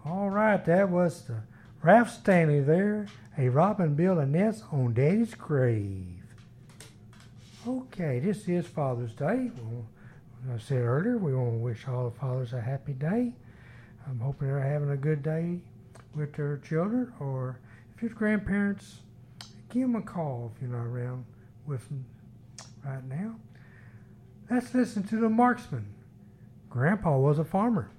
All right, that was the Ralph Stanley there. A robin built a nest on Daddy's grave. Okay, this is Father's Day. Well, as I said earlier, we want to wish all the fathers a happy day. I'm hoping they're having a good day with their children, or if you're grandparents, give them a call if you're not around with them right now. Let's listen to the Marksman. Grandpa was a farmer.